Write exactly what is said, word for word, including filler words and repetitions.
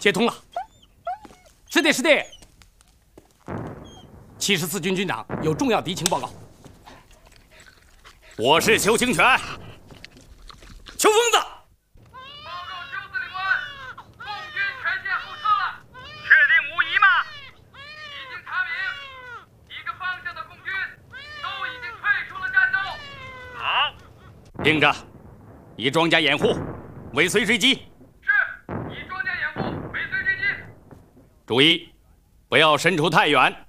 接通了。是的，是的。七十四军军长有重要敌情报告。 我是邱清泉。邱疯子。 听着，以庄家掩护，尾随追击。 是，以庄家掩护，尾随追击。 注意，不要伸出太远，